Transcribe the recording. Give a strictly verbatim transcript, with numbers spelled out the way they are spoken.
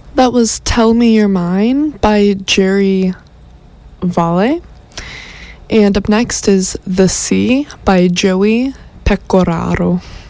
That was Tell Me You're Mine by Jerry Vale. And up next is The Sea by Joey Pecoraro.